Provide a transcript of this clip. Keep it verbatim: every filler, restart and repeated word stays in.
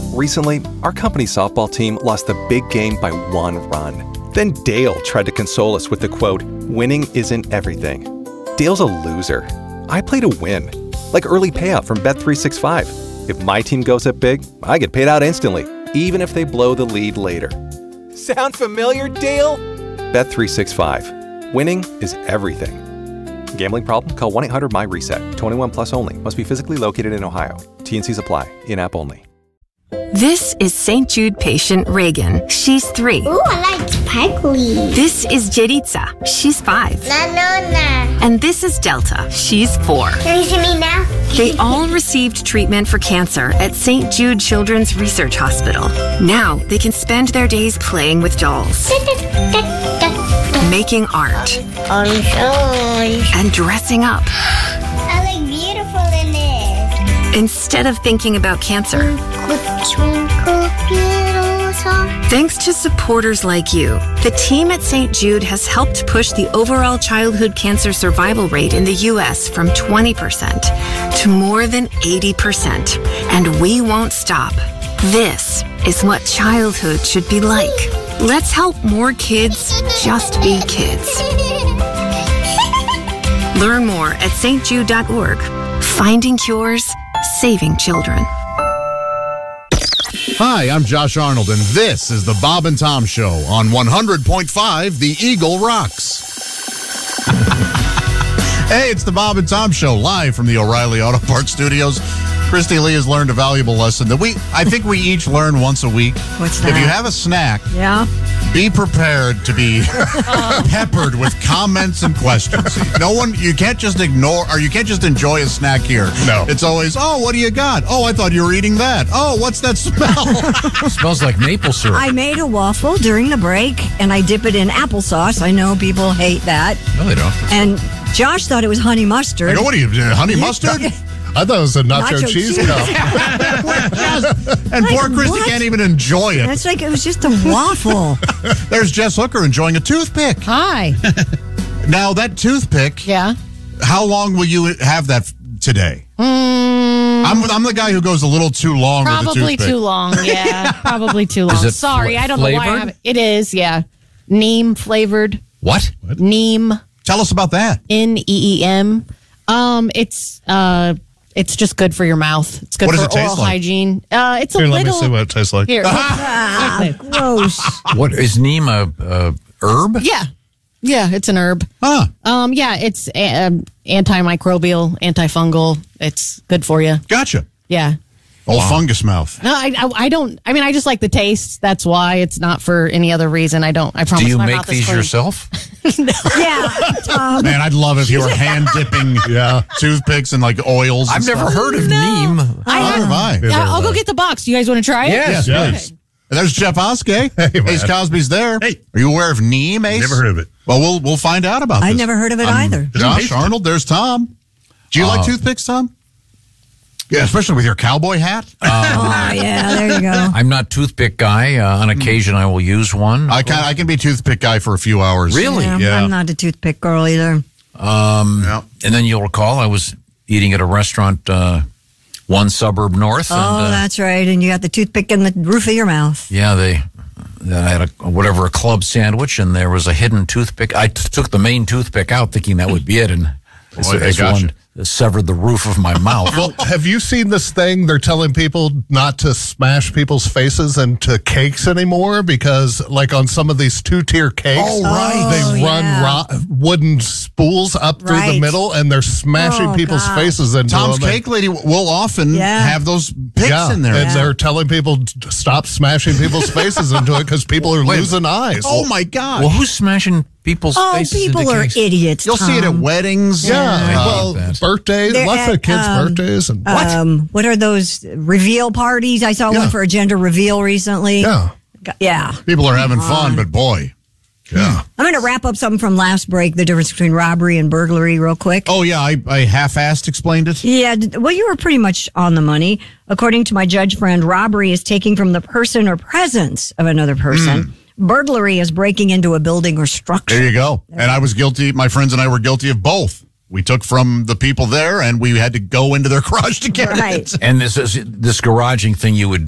Recently, our company's softball team lost the big game by one run. Then Dale tried to console us with the quote, "Winning isn't everything." Dale's a loser. I play to win. Like early payout from Bet three sixty-five. If my team goes up big, I get paid out instantly, even if they blow the lead later. Sound familiar, Dale? Bet three sixty-five. Winning is everything. Gambling problem? Call one eight hundred M Y reset. twenty-one plus only. Must be physically located in Ohio. T and Cs apply. In-app only. This is Saint Jude patient Reagan. She's three. Ooh, I like sparkly. This is Jeritza. She's five. No, no, no. And this is Delta. She's four. Can you see me now? They all received treatment for cancer at Saint Jude Children's Research Hospital. Now they can spend their days playing with dolls, making art, and dressing up. I look beautiful in this. Instead of thinking about cancer. Twinkle, little star. Thanks to supporters like you, the team at Saint Jude has helped push the overall childhood cancer survival rate in the U S from twenty percent to more than eighty percent. And we won't stop. This is what childhood should be like. Let's help more kids just be kids. Learn more at S T jude dot org. Finding cures, saving children. Hi, I'm Josh Arnold, and this is the Bob and Tom Show on one hundred point five The Eagle Rocks. Hey, it's the Bob and Tom Show, live from the O'Reilly Auto Parts Studios. Christy Lee has learned a valuable lesson that we, I think we each learn once a week. What's that? If you have a snack, yeah, be prepared to be peppered with comments and questions. No one, you can't just ignore, or you can't just enjoy a snack here. No. It's always, oh, what do you got? Oh, I thought you were eating that. Oh, what's that smell? It smells like maple syrup. I made a waffle during the break, and I dip it in applesauce. I know people hate that. No, they don't. And Josh thought it was honey mustard. I go, what are you, honey mustard? I thought it was a nacho, Nacho cheese cheese. cup. And Like, poor Christy what? can't even enjoy it. That's like it was just a waffle. There's Jess Hooker enjoying a toothpick. Hi. Now, that toothpick, Yeah. how long will you have that f- today? Mm, I'm, I'm the guy who goes a little too long with the probably toothpick. too long. Yeah, probably too long. Is it Sorry, fl- I don't know why I flavored? have it. It is, yeah. Neem flavored. What? Neem. Tell us about that. N E E M. Um, it's uh, it's just good for your mouth. It's good What does for it taste oral like? hygiene. Uh, it's a Here, let little. me see what it tastes like. Here. Ah, gross. What is neem a uh, herb? Yeah, yeah. It's an herb. Huh. Um, yeah. It's uh, um, antimicrobial, antifungal. It's good for you. Gotcha. Yeah. Old fungus mouth. No, I, I, I don't. I mean, I just like the taste. That's why. It's not for any other reason. I don't. I promise. Do you my make mouth is these clean. yourself? Yeah. Um, Man, I'd love if you were hand dipping Yeah. toothpicks and like oils. and I've never stuff. heard of neem. I Neither have I. Yeah, I'll go get the box. Do you guys want to try it? Yes, Yes, yes. And there's Jeff Oskey. Hey, man. Ace Cosby's there. Hey. Are you aware of neem, Ace? Never heard of it. Well, we'll we'll find out about I this. never heard of it Um, either. Josh Arnold, there's Tom. Do you like Uh, toothpicks, Tom? Yeah, especially with your cowboy hat. Oh, yeah, there you go. I'm not toothpick guy. Uh, on occasion, I will use one. I can I can be toothpick guy for a few hours. Really? Yeah, Yeah. I'm not a toothpick girl either. Um, Yeah. And then you'll recall I was eating at a restaurant uh, one suburb north. Oh, and, uh, that's right. And you got the toothpick in the roof of your mouth. Yeah, they. Then I had a whatever a club sandwich, and there was a hidden toothpick. I t- took the main toothpick out, thinking that would be it, and this, Boy, they this got one severed the roof of my mouth. Well, have you seen this thing? They're telling people not to smash people's faces into cakes anymore because, like, on some of these two-tier cakes, Oh, right. they Oh, run yeah. ro- wooden spools up through the Right. middle, and they're smashing Oh, people's God. faces into Tom's them. Cake Lady will often Yeah. have those picks Yeah, in there. and Yeah. they're telling people to stop smashing people's faces into it because people are Wait. losing eyes. Oh my God! Well, who's smashing people's Oh, faces people into are cakes? idiots. You'll see it at Tom. weddings. yeah, I hate well, that. birthdays, They're lots at, of kids' um, birthdays, and Um, what are those reveal parties? I saw Yeah. one for a gender reveal recently. yeah, Yeah. People are having fun, but boy, yeah. I'm going to wrap up something from last break, the difference between robbery and burglary, real quick. Oh yeah, I, I half-assed explained it. Yeah, d- well, you were pretty much on the money. According to my judge friend, robbery is taking from the person or presence of another person. Burglary is breaking into a building or structure. There you go. And I was guilty. My friends and I were guilty of both. We took from the people there, and we had to go into their garage to get Right. it. And this is this garaging thing you would